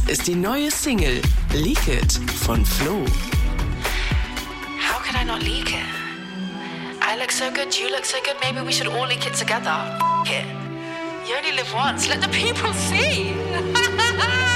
ist die neue Single Leak It von Flo. How could I not leak it? I look so good, you look so good, maybe we should all leak it together. F*** it. You only live once, let the people see.